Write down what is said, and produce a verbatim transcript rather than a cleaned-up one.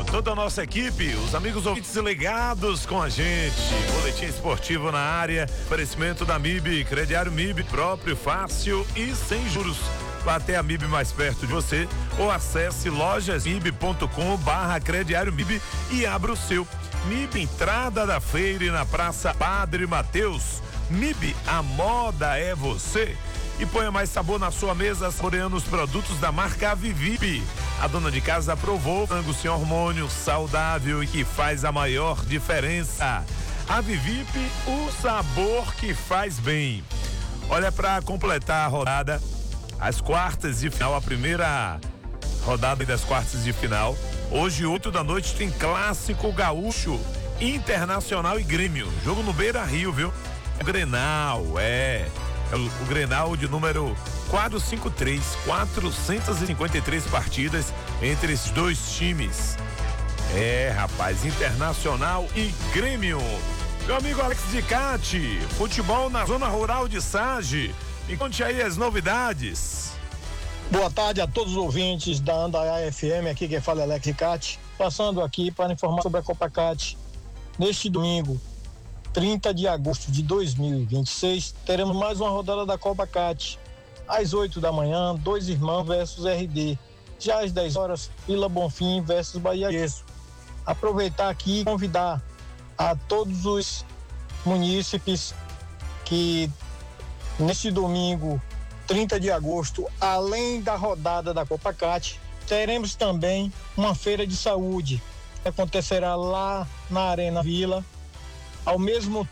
Toda a nossa equipe, os amigos ouvintes ligados com a gente. Boletim esportivo na área, oferecimento da M I B, crediário M I B, próprio, fácil e sem juros. Vá até a M I B mais perto de você ou acesse lojasmib ponto com barra crediário M I B e abra o seu. M I B, entrada da feira e na Praça Padre Mateus. M I B, a moda é você. E ponha mais sabor na sua mesa, saboreando os produtos da marca Avivip. A dona de casa aprovou frango sem hormônio, saudável e que faz a maior diferença. Avivip, o sabor que faz bem. Olha, para completar a rodada, as quartas de final, a primeira rodada das quartas de final. Hoje, oito da noite, tem clássico gaúcho, Internacional e Grêmio. Jogo no Beira Rio, viu? O Grenal, é. É o, o Grenal de número quatrocentos e cinquenta e três, quatrocentas e cinquenta e três partidas entre esses dois times. É, rapaz, Internacional e Grêmio. Meu amigo Alex Dicati, futebol na zona rural de Sage. Me conte aí as novidades. Boa tarde a todos os ouvintes da Andaiá F M, aqui quem fala é Alex Dicati, passando aqui para informar sobre a Copa Cat. Neste domingo, trinta de agosto de dois mil e vinte e seis, teremos mais uma rodada da Copa Cat. Às oito da manhã, Dois Irmãos versus R D. Já às dez horas, Vila Bonfim versus Bahia Gesso. Aproveitar aqui e convidar a todos os munícipes que neste domingo, trinta de agosto, além da rodada da Copa Cat, teremos também uma feira de saúde que acontecerá lá na Arena Vila, ao mesmo